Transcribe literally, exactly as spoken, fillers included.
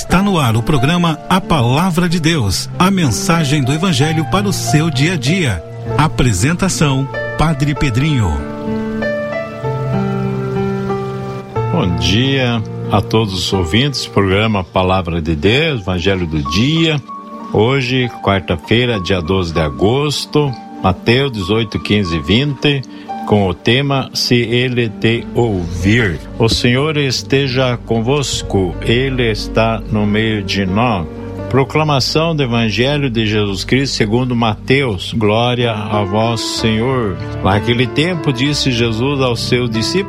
Está no ar o programa A Palavra de Deus, a mensagem do Evangelho para o seu dia a dia. Apresentação, Padre Pedrinho. Bom dia a todos os ouvintes do programa Palavra de Deus, Evangelho do Dia. Hoje, quarta-feira, dia doze de agosto, Mateus dezoito, quinze e vinte, com o tema Se Ele Te Ouvir. O Senhor esteja convosco, Ele está no meio de nós. Proclamação do Evangelho de Jesus Cristo segundo Mateus. Glória a vós, Senhor. Naquele tempo disse Jesus aos seus discípulos: